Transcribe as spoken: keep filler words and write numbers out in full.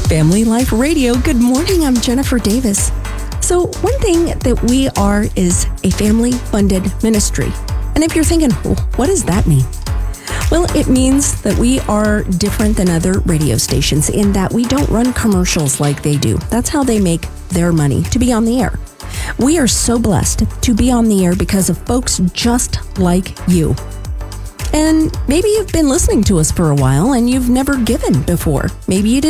Family Life Radio. Good morning. I'm Jennifer Davis. So one thing that we are is a family-funded ministry. And if you're thinking, well, what does that mean? Well, it means that we are different than other radio stations in that we don't run commercials like they do. That's how they make their money, to be on the air. We are so blessed to be on the air because of folks just like you. And maybe you've been listening to us for a while and you've never given before. Maybe you didn't.